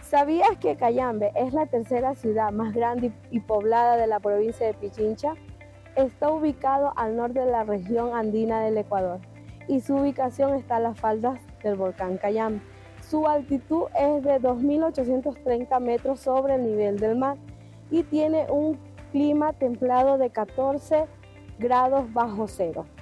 ¿Sabías que Cayambe es la tercera ciudad más grande y poblada de la provincia de Pichincha? Está ubicado al norte de la región andina del Ecuador y su ubicación está en las faldas del volcán Cayambe. Su altitud es de 2.830 metros sobre el nivel del mar y tiene un clima templado de 14 grados bajo cero.